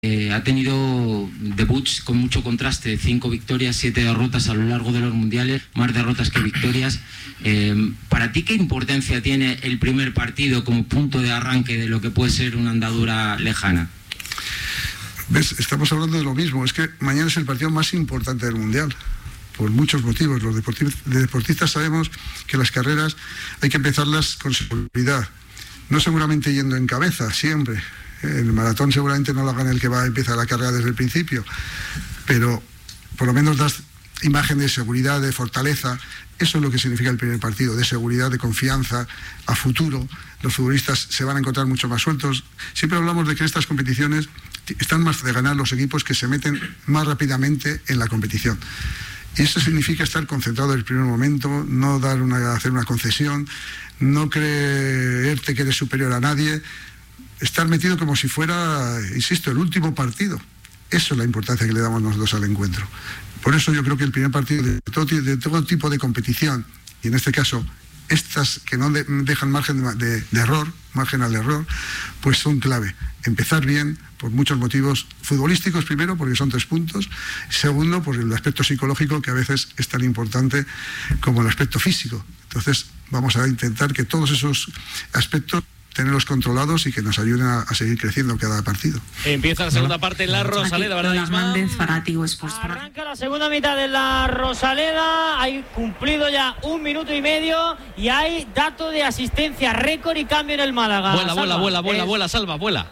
Ha tenido debuts con mucho contraste, 5 victorias, 7 derrotas a lo largo de los mundiales, más derrotas que victorias. ¿Para ti qué importancia tiene el primer partido como punto de arranque de lo que puede ser una andadura lejana? ¿Ves? Estamos hablando de lo mismo, es que mañana es el partido más importante del mundial, por muchos motivos. Los deportistas sabemos que las carreras hay que empezarlas con seguridad, no seguramente yendo en cabeza, siempre. El maratón seguramente no lo gana el que va a empezar la carrera desde el principio, pero por lo menos das imagen de seguridad, de fortaleza. Eso es lo que significa el primer partido, de seguridad, de confianza, a futuro. Los futbolistas se van a encontrar mucho más sueltos. Siempre hablamos de que estas competiciones están más de ganar los equipos que se meten más rápidamente en la competición. Y eso significa estar concentrado en el primer momento, no hacer una concesión, no creerte que eres superior a nadie. Estar metido como si fuera, insisto, el último partido. Eso es la importancia que le damos nosotros al encuentro. Por eso yo creo que el primer partido de todo tipo de competición, y en este caso estas que no dejan margen de error, margen al error, pues son clave. Empezar bien por muchos motivos futbolísticos, primero, porque son 3 puntos. Segundo, por el aspecto psicológico, que a veces es tan importante como el aspecto físico. Entonces vamos a intentar que todos esos aspectos tenerlos controlados y que nos ayuden a seguir creciendo cada partido. Empieza la segunda parte en la Rosaleda, ¿verdad, Isma? Arranca la segunda mitad de la Rosaleda, hay cumplido ya 1 minuto y medio y hay dato de asistencia récord y cambio en el Málaga. Vuela, Salva, vuela.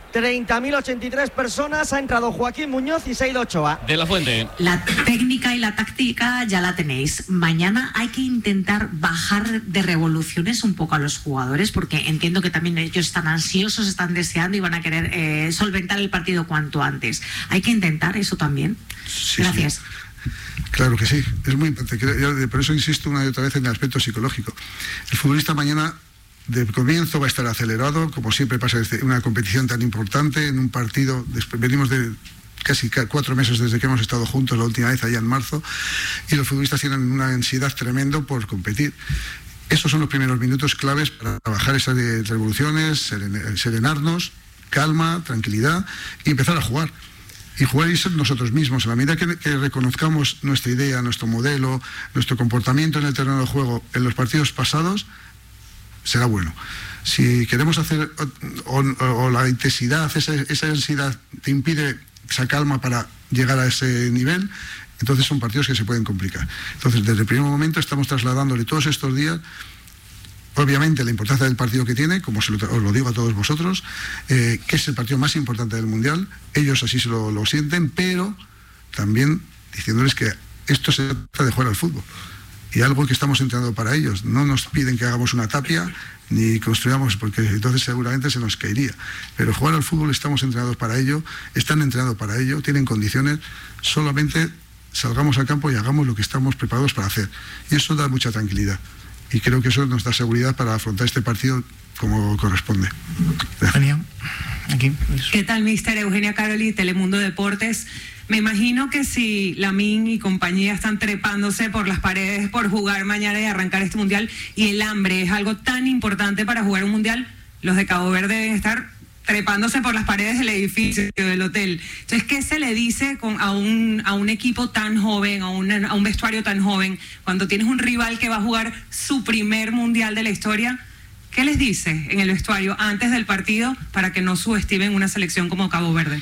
30.083 personas, ha entrado Joaquín Muñoz y se ha ido Ochoa. De la Fuente. La técnica y la táctica ya la tenéis. Mañana hay que intentar bajar de revoluciones un poco a los jugadores, porque entiendo que también ellos están ansiosos, están deseando y van a querer solventar el partido cuanto antes. ¿Hay que intentar eso también? Sí, gracias. Sí. Claro que sí, es muy importante. Por eso insisto una y otra vez en el aspecto psicológico. El futbolista mañana de comienzo va a estar acelerado, como siempre pasa en una competición tan importante, en un partido. Venimos de casi 4 meses desde que hemos estado juntos la última vez, allá en marzo, y los futbolistas tienen una ansiedad tremenda por competir. Esos son los primeros minutos claves para bajar esas revoluciones, serenarnos, calma, tranquilidad y empezar a jugar. Y jugar y ser nosotros mismos. En la medida que reconozcamos nuestra idea, nuestro modelo, nuestro comportamiento en el terreno de juego en los partidos pasados, será bueno. Si queremos hacer, o la intensidad, esa ansiedad te impide esa calma para llegar a ese nivel, entonces son partidos que se pueden complicar. Entonces, desde el primer momento estamos trasladándole todos estos días, obviamente, la importancia del partido que tiene, como os lo digo a todos vosotros, que es el partido más importante del Mundial. Ellos así se lo sienten, pero también diciéndoles que esto se trata de jugar al fútbol. Y algo que estamos entrenando para ellos. No nos piden que hagamos una tapia ni construyamos, porque entonces seguramente se nos caería. Pero jugar al fútbol estamos entrenados para ello, están entrenados para ello, tienen condiciones. Solamente salgamos al campo y hagamos lo que estamos preparados para hacer. Y eso da mucha tranquilidad. Y creo que eso nos da seguridad para afrontar este partido como corresponde. Eugenia, aquí. ¿Qué tal, mister? Eugenia Caroli, Telemundo Deportes. Me imagino que si Lamine y compañía están trepándose por las paredes por jugar mañana y arrancar este mundial, y el hambre es algo tan importante para jugar un mundial, los de Cabo Verde deben estar trepándose por las paredes del edificio, del hotel. Entonces, ¿qué se le dice a un equipo tan joven, a un vestuario tan joven, cuando tienes un rival que va a jugar su primer mundial de la historia? ¿Qué les dice en el vestuario antes del partido para que no subestimen una selección como Cabo Verde?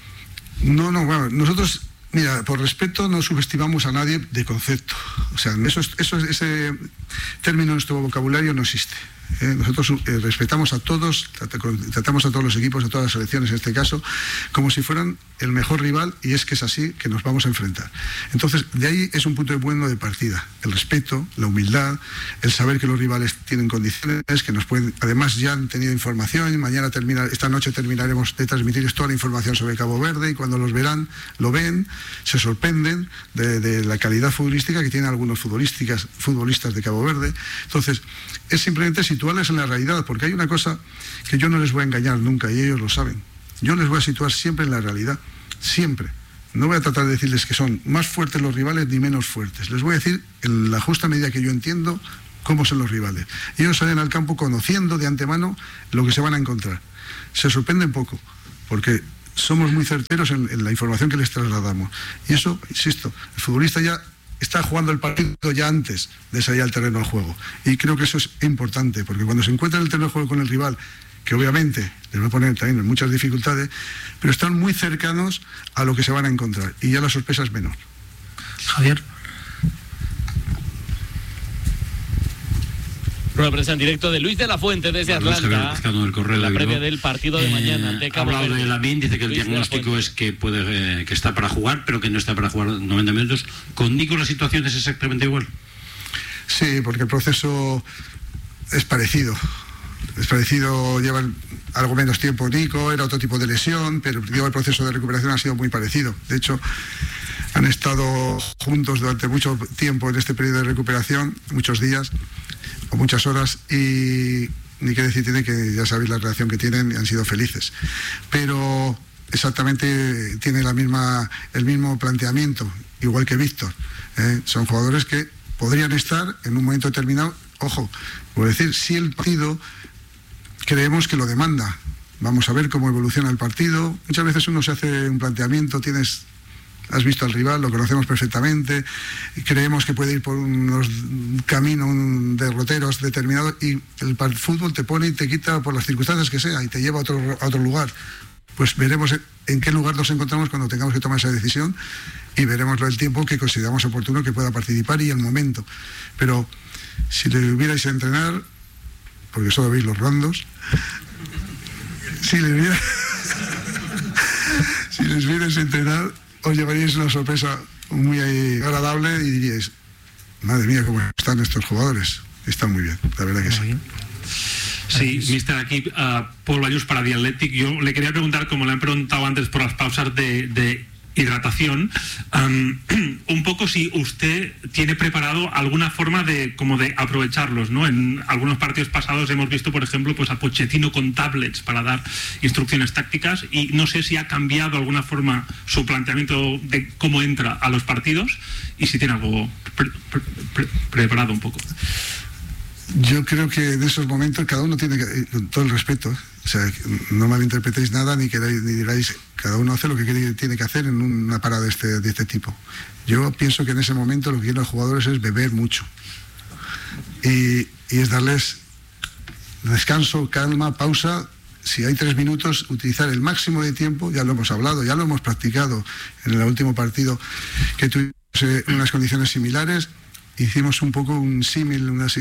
No, bueno, nosotros, mira, por respeto no subestimamos a nadie de concepto. O sea, ese término en nuestro vocabulario no existe. Nosotros respetamos a todos, tratamos a todos los equipos, a todas las selecciones en este caso, como si fueran el mejor rival, y es que es así que nos vamos a enfrentar. Entonces, de ahí es un punto bueno de partida, el respeto, la humildad, el saber que los rivales tienen condiciones, que nos pueden, además ya han tenido información, esta noche terminaremos de transmitirles toda la información sobre Cabo Verde, y cuando los verán, lo ven, se sorprenden de la calidad futbolística que tienen algunos futbolistas de Cabo Verde. Entonces, es simplemente situarles en la realidad, porque hay una cosa que yo no les voy a engañar nunca, y ellos lo saben. Yo les voy a situar siempre en la realidad, siempre. No voy a tratar de decirles que son más fuertes los rivales ni menos fuertes. Les voy a decir, en la justa medida que yo entiendo, cómo son los rivales. Ellos salen al campo conociendo de antemano lo que se van a encontrar. Se sorprenden poco, porque somos muy certeros en la información que les trasladamos. Y eso, insisto, el futbolista ya está jugando el partido ya antes de salir al terreno de juego. Y creo que eso es importante, porque cuando se encuentra en el terreno de juego con el rival, que obviamente les va a poner también muchas dificultades, pero están muy cercanos a lo que se van a encontrar. Y ya la sorpresa es menor. Javier. Rueda de prensa en directo de Luis de la Fuente desde Atlanta. La previa del partido de mañana de Cabo Verde. Ha hablado de Lamine, dice que el diagnóstico es que puede que está para jugar, pero que no está para jugar 90 minutos. ¿Con Nico la situación es exactamente igual? Sí, porque el proceso es parecido. Es parecido, lleva algo menos tiempo Nico, era otro tipo de lesión, pero el proceso de recuperación ha sido muy parecido. De hecho, han estado juntos durante mucho tiempo en este periodo de recuperación, muchos días o muchas horas, y ni qué decir tiene que ya sabéis la relación que tienen y han sido felices. Pero exactamente tiene el mismo planteamiento, igual que Víctor. Son jugadores que podrían estar en un momento determinado, ojo, por decir, si el partido creemos que lo demanda. Vamos a ver cómo evoluciona el partido. Muchas veces uno se hace un planteamiento, has visto al rival, lo conocemos perfectamente, creemos que puede ir por unos caminos derroteros determinados y el fútbol te pone y te quita por las circunstancias que sea y te lleva a otro lugar. Pues veremos en qué lugar nos encontramos cuando tengamos que tomar esa decisión y veremos el tiempo que consideramos oportuno que pueda participar y el momento. Pero si le hubierais a entrenar, porque solo veis los randos, si les vierais a entrenar, os llevaríais una sorpresa muy agradable y diríais, madre mía, cómo están estos jugadores. Están muy bien, la verdad que sí. Sí, mister, aquí Paul Bayús para The Athletic. Yo le quería preguntar, como le han preguntado antes por las pausas de hidratación, un poco si usted tiene preparado alguna forma de aprovecharlos, ¿no? En algunos partidos pasados hemos visto, por ejemplo, pues a Pochettino con tablets para dar instrucciones tácticas, y no sé si ha cambiado alguna forma su planteamiento de cómo entra a los partidos y si tiene algo preparado un poco. Yo creo que en esos momentos cada uno tiene que, con todo el respeto, o sea, no malinterpretéis nada ni digáis, cada uno hace lo que tiene que hacer en una parada de este tipo. Yo pienso que en ese momento lo que quieren los jugadores es beber mucho y es darles descanso, calma, pausa. Si hay 3 minutos, utilizar el máximo de tiempo. Ya lo hemos hablado, ya lo hemos practicado en el último partido que tuvimos en unas condiciones similares. Hicimos un poco un símil, una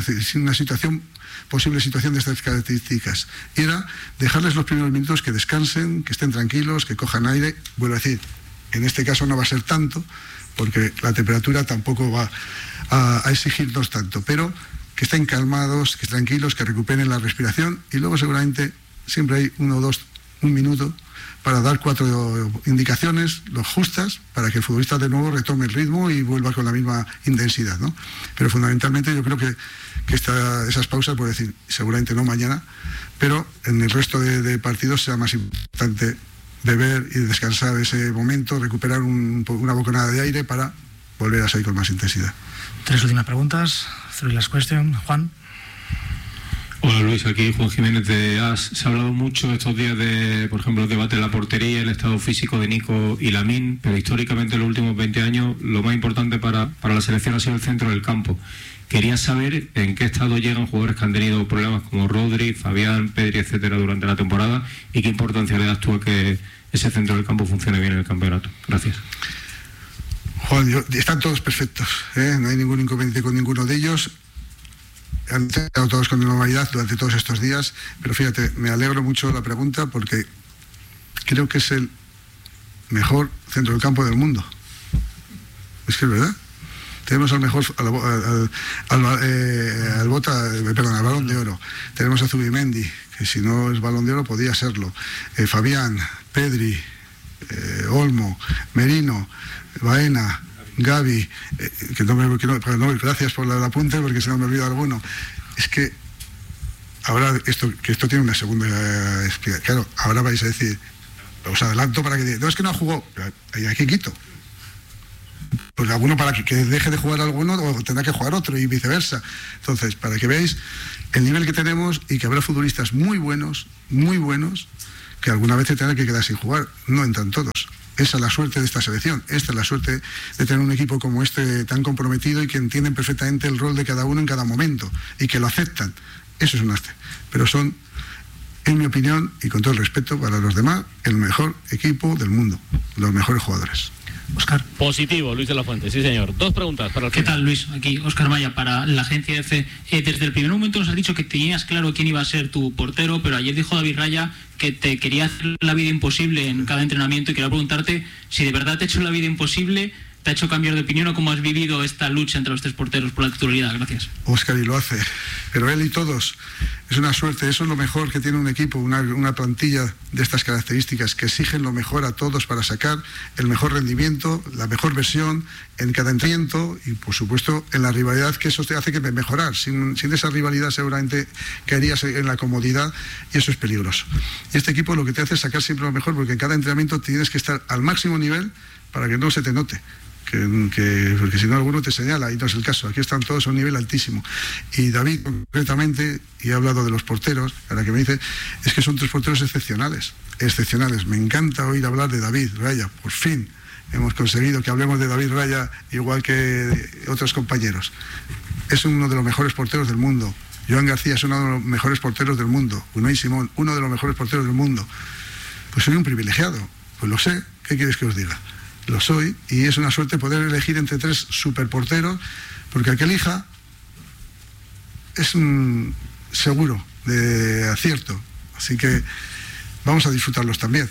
posible situación de estas características. Y era dejarles los primeros minutos que descansen, que estén tranquilos, que cojan aire. Vuelvo a decir, en este caso no va a ser tanto, porque la temperatura tampoco va a exigirnos tanto, pero que estén calmados, que estén tranquilos, que recuperen la respiración, y luego seguramente siempre hay un minuto para dar 4 indicaciones, los justas, para que el futbolista de nuevo retome el ritmo y vuelva con la misma intensidad, ¿no? Pero fundamentalmente yo creo que esas pausas, por decir, seguramente no mañana, pero en el resto de partidos será más importante beber y descansar ese momento, recuperar una bocanada de aire para volver a salir con más intensidad. 3 últimas preguntas. Through last question. Juan. Hola Luis, aquí Juan Jiménez de AS. Se ha hablado mucho estos días de, por ejemplo, el debate de la portería, el estado físico de Nico y Lamine, pero históricamente en los últimos 20 años lo más importante para la selección ha sido el centro del campo. Quería saber en qué estado llegan jugadores que han tenido problemas como Rodri, Fabián, Pedri, etcétera, durante la temporada, y qué importancia le das tú a que ese centro del campo funcione bien en el campeonato. Gracias. Juan, están todos perfectos, no hay ningún inconveniente con ninguno de ellos. Han estado todos con normalidad durante todos estos días, pero fíjate, me alegro mucho de la pregunta porque creo que es el mejor centro del campo del mundo. Es que es verdad. Tenemos al mejor, al Balón de Oro. Tenemos a Zubimendi, que si no es Balón de Oro podía serlo. Fabián, Pedri, Olmo, Merino, Baena, Gavi, gracias por el apunte porque se me olvidado alguno. Es que ahora esto tiene una segunda explicación. Claro, ahora vais a decir, os adelanto para que no, es que no jugó, aquí quito. Pues alguno para que deje de jugar alguno o tendrá que jugar otro y viceversa. Entonces, para que veáis el nivel que tenemos y que habrá futbolistas muy buenos, que alguna vez te tendrá que quedar sin jugar, no entran todos. Esa es la suerte de esta selección, esta es la suerte de tener un equipo como este tan comprometido y que entienden perfectamente el rol de cada uno en cada momento y que lo aceptan. Eso es un arte. Pero son, en mi opinión, y con todo el respeto para los demás, el mejor equipo del mundo, los mejores jugadores. Óscar. Positivo, Luis de la Fuente, sí señor. 2 preguntas para el ¿Qué tal, Luis? Aquí Óscar Maya para la agencia EFE. Desde el primer momento nos has dicho que tenías claro quién iba a ser tu portero, pero ayer dijo David Raya que te quería hacer la vida imposible en cada entrenamiento y quería preguntarte si de verdad te ha hecho la vida imposible, te ha hecho cambiar de opinión o cómo has vivido esta lucha entre los 3 porteros por la titularidad. Gracias. Óscar, y lo hace, pero él y todos. Es una suerte, eso es lo mejor que tiene un equipo, una plantilla de estas características, que exigen lo mejor a todos para sacar el mejor rendimiento, la mejor versión en cada entrenamiento y, por supuesto, en la rivalidad, que eso te hace que mejorar. Sin esa rivalidad seguramente caerías en la comodidad y eso es peligroso. Y este equipo lo que te hace es sacar siempre lo mejor, porque en cada entrenamiento tienes que estar al máximo nivel para que no se te note. Porque si no alguno te señala y no es el caso. Aquí están todos a un nivel altísimo. Y David concretamente, y he hablado de los porteros, ahora que me dice, es que son 3 porteros excepcionales. Me encanta oír hablar de David Raya. Por fin hemos conseguido que hablemos de David Raya igual que de otros compañeros. Es uno de los mejores porteros del mundo. Joan García es uno de los mejores porteros del mundo. Unai Simón, uno de los mejores porteros del mundo. Pues soy un privilegiado. Pues lo sé. ¿Qué quieres que os diga? Lo soy, y es una suerte poder elegir entre 3 superporteros, porque el que elija es un seguro de acierto, así que vamos a disfrutarlos también.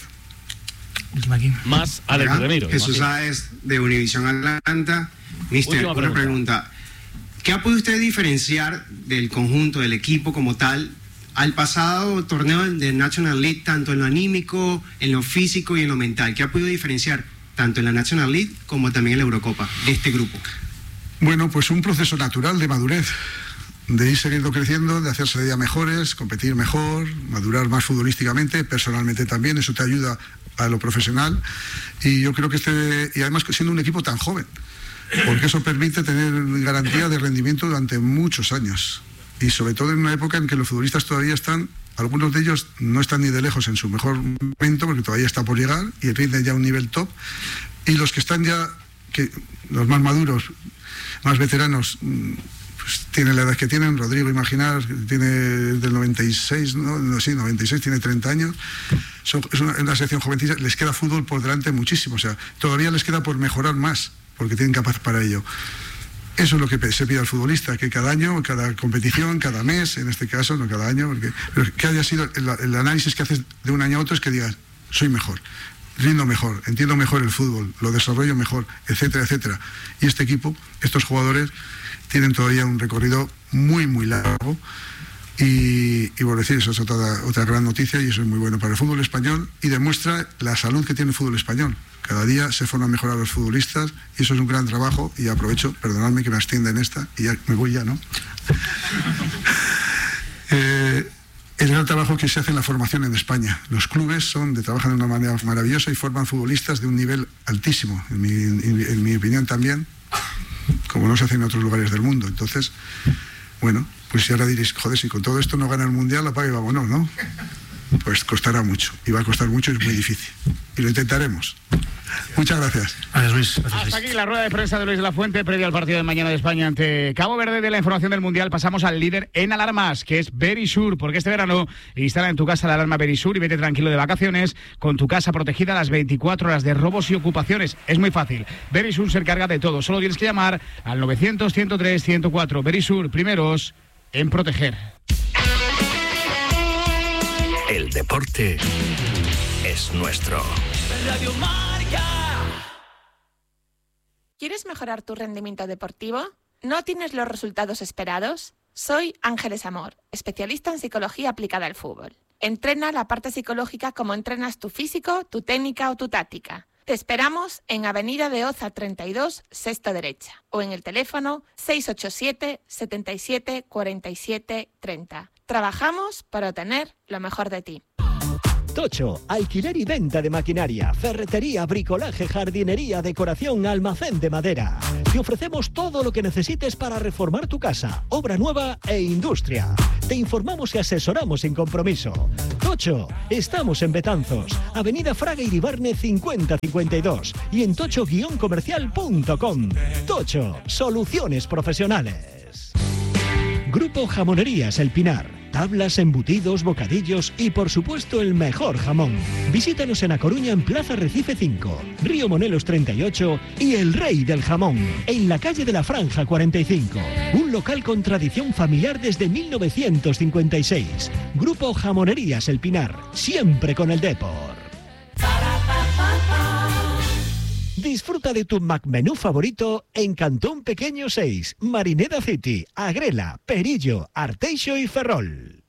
Más Alex Remiro. Jesús Sáez de Univisión Atlanta. Mister, una pregunta. ¿Qué ha podido usted diferenciar del conjunto, del equipo como tal, al pasado torneo de National League, tanto en lo anímico, en lo físico y en lo mental? ¿Qué ha podido diferenciar tanto en la National League como también en la Eurocopa de este grupo? Bueno, pues un proceso natural de madurez, de ir siguiendo creciendo, de hacerse de día mejores, competir mejor, madurar más futbolísticamente, personalmente también, eso te ayuda a lo profesional, y yo creo que y además siendo un equipo tan joven, porque eso permite tener garantía de rendimiento durante muchos años, y sobre todo en una época en que los futbolistas todavía están, algunos de ellos no están ni de lejos en su mejor momento, porque todavía está por llegar y rinden ya a un nivel top, y los que están ya, los más maduros, más veteranos, pues tienen la edad que tienen. Rodrigo, imaginar, tiene del 96, ¿no? Sí, 96, tiene 30 años, es una sección jovencita, les queda fútbol por delante muchísimo, o sea, todavía les queda por mejorar más, porque tienen capacidad para ello. Eso es lo que se pide al futbolista, que cada año, cada competición, cada mes, en este caso, no cada año, pero que haya sido el análisis que haces de un año a otro, es que digas, soy mejor, rindo mejor, entiendo mejor el fútbol, lo desarrollo mejor, etcétera, etcétera. Y este equipo, estos jugadores, tienen todavía un recorrido muy, muy largo. Y por decir, eso es otra gran noticia, y eso es muy bueno para el fútbol español y demuestra la salud que tiene el fútbol español. Cada día se forman mejor a los futbolistas y eso es un gran trabajo, y aprovecho, perdonadme que me extienda en esta y ya me voy ya, ¿no? El gran trabajo que se hace en la formación en España. Los clubes trabajan de una manera maravillosa y forman futbolistas de un nivel altísimo, en mi opinión también, como no se hace en otros lugares del mundo. Entonces, bueno, pues si ahora diréis, joder, si con todo esto no gana el Mundial, apague y vámonos, ¿no? Pues costará mucho, y va a costar mucho, y es muy difícil. Y lo intentaremos. Muchas gracias. Gracias, Luis. Gracias, Hasta aquí la rueda de prensa de Luis de la Fuente, previo al partido de mañana de España ante Cabo Verde. De la información del Mundial pasamos al líder en alarmas, que es Verisur, porque este verano instala en tu casa la alarma Verisur y vete tranquilo de vacaciones con tu casa protegida a las 24 horas de robos y ocupaciones. Es muy fácil. Verisur se encarga de todo. Solo tienes que llamar al 900-103-104. Verisur, primeros en proteger. El deporte es nuestro. Radio Marca. ¿Quieres mejorar tu rendimiento deportivo? ¿No tienes los resultados esperados? Soy Ángeles Amor, especialista en psicología aplicada al fútbol. Entrena la parte psicológica como entrenas tu físico, tu técnica o tu táctica. Te esperamos en Avenida de Oza 32, sexto derecha, o en el teléfono 687 77 47 30. Trabajamos para obtener lo mejor de ti. Tocho, alquiler y venta de maquinaria, ferretería, bricolaje, jardinería, decoración, almacén de madera. Te ofrecemos todo lo que necesites para reformar tu casa, obra nueva e industria. Te informamos y asesoramos sin compromiso. Tocho, estamos en Betanzos, Avenida Fraga Iribarne 5052 y en tocho-comercial.com. Tocho, soluciones profesionales. Grupo Jamonerías El Pinar. Tablas, embutidos, bocadillos y por supuesto el mejor jamón. Visítanos en A Coruña en Plaza Recife 5, Río Monelos 38 y El Rey del Jamón, en la calle de la Franja 45. Un local con tradición familiar desde 1956. Grupo Jamonerías El Pinar, siempre con el Depor. Disfruta de tu McMenú favorito en Cantón Pequeño 6, Marineda City, Agrela, Perillo, Arteixo y Ferrol.